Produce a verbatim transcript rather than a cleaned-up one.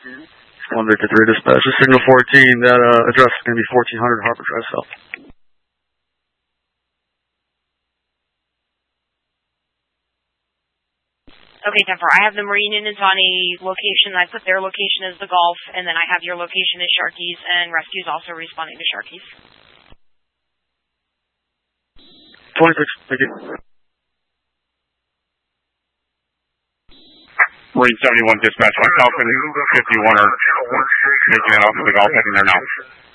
one Victor three dispatch. This signal fourteen, that uh, address is going to be fourteen hundred Harper Drive South. Okay, ten four, I have the Marine in Nizani location. I put their location as the Gulf, and then I have your location as Sharkies, and rescue's also responding to Sharkies. twenty-six, thank you. Marine seventy-one dispatch, myself and fifty-one are making it off of the Gulf, heading there now.